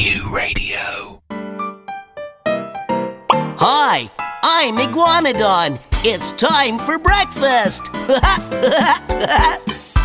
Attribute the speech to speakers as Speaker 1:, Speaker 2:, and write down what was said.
Speaker 1: Q Radio.
Speaker 2: Hi, I'm Iguanodon. It's time for breakfast.